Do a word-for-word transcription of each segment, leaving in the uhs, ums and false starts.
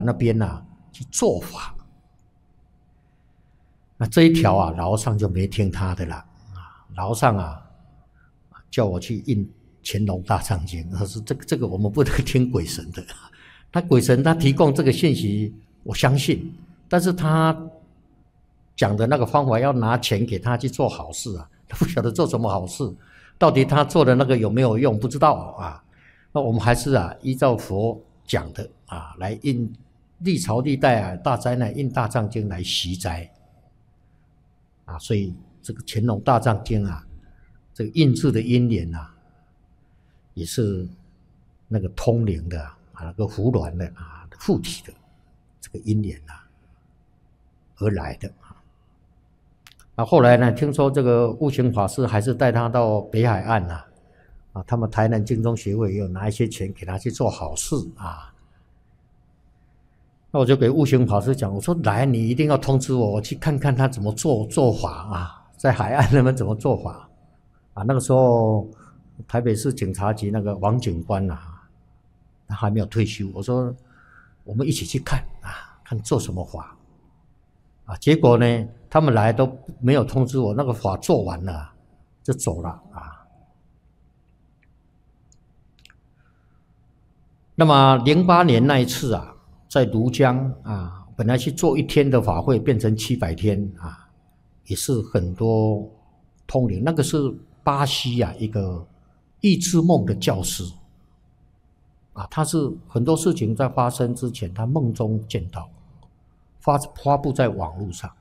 那边呐、啊、去做法。那这一条啊，老和尚就没听他的了啊。老和尚啊，叫我去印《乾隆大藏经》，他说这个这个我们不能听鬼神的。他鬼神他提供这个信息，我相信，但是他讲的那个方法要拿钱给他去做好事啊，他不晓得做什么好事，到底他做的那个有没有用，不知道啊。那我们还是啊，依照佛讲的啊，来印历朝历代啊大灾难印大藏经来息灾啊，所以这个乾隆大藏经啊，这个印制的因缘啊，也是那个通灵的啊，那个胡鸾的啊，附体的这个因缘啊而来的啊。那后来呢，听说这个悟行法师还是带他到北海岸啊。啊，他们台南净宗学会也有拿一些钱给他去做好事啊。那我就给悟行法师讲，我说来，你一定要通知我，我去看看他怎么做做法啊，在海岸那边怎么做法啊。那个时候台北市警察局那个王警官啊，他还没有退休，我说我们一起去看啊，看做什么法啊。结果呢，他们来都没有通知我，那个法做完了就走了啊。那么零八年那一次啊，在庐江啊，本来去做一天的法会，变成七百天啊，也是很多通灵。那个是巴西啊一个预知梦的教师啊，他是很多事情在发生之前，他梦中见到，发发布在网络上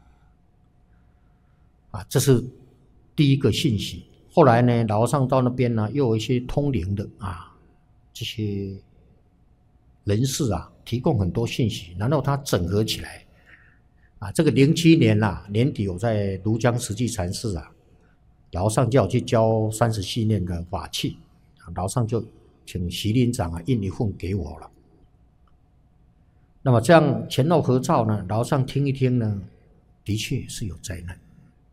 啊，这是第一个信息。后来呢，老和尚到那边呢，又有一些通灵的啊，这些人士啊，提供很多信息，然后他整合起来啊。这个零七年啊年底，我在庐江实际禅寺啊，老和尚叫我去教三十系念的法器，老和尚就请徐林长啊印一份给我了。那么这样前后合照呢，老和尚听一听呢，的确是有灾难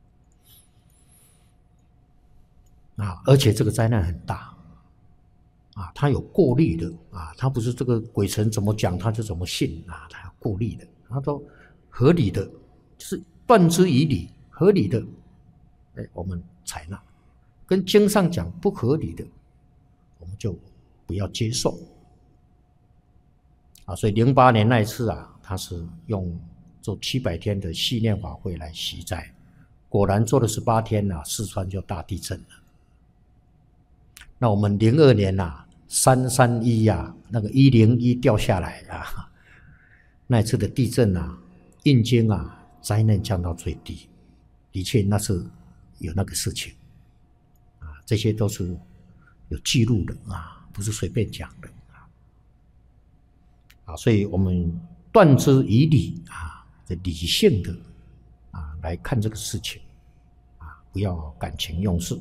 啊，而且这个灾难很大。啊，他有过滤的啊，他不是这个鬼神怎么讲他就怎么信啊，他有过滤的，他说合理的，就是断之以理，合理的，哎，我们采纳；跟经上讲不合理的，我们就不要接受。啊，所以零八年那一次啊，他是用做七百天的系念法会来息灾，果然做了十八天啊，四川就大地震了。那我们零二年啊。三三一啊，那个一零一掉下来啊，那一次的地震啊，印经啊，灾难降到最低，的确那是有那个事情啊，这些都是有记录的啊，不是随便讲的啊。啊，所以我们断之以理啊，理性的啊来看这个事情啊，不要感情用事。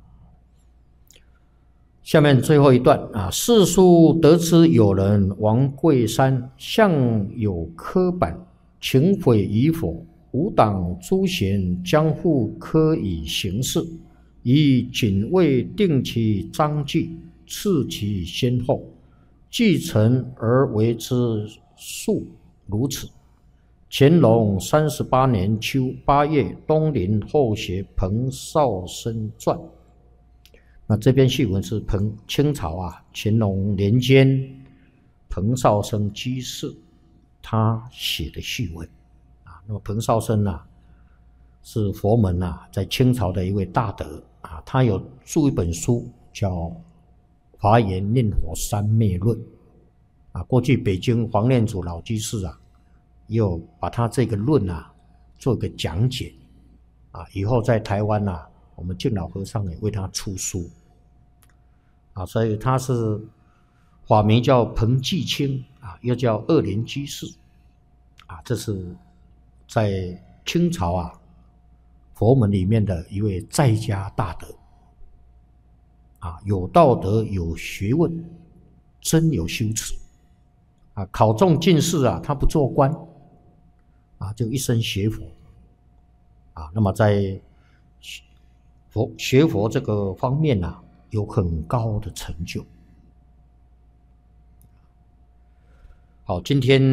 下面最后一段啊，世书得知有人王贵山向有科板，请毁于否？吾党诸贤将复科以行事，以警卫定其章纪，赐其先后，继承而为之数如此。乾隆三十八年秋八月，东林后学彭绍生传。那这篇序文是彭清朝啊乾隆年间彭绍生居士他写的序文啊。那么彭绍生啊是佛门啊在清朝的一位大德啊，他有著一本书叫《华严念佛三昧论》啊。过去北京黄念祖老居士啊，也有把他这个论啊做一个讲解啊。以后在台湾啊，我们净老和尚也为他出书。啊，所以他是法名叫彭继清啊，又叫二莲居士啊，这是在清朝啊佛门里面的一位在家大德啊，有道德有学问，真有修持啊。考中进士啊，他不做官啊，就一生学佛啊。那么在佛学佛这个方面啊，有很高的成就。好，今天